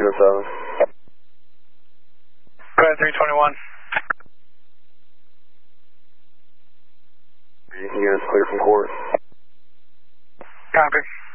7. Go ahead, 321. You can get us clear from court. Copy.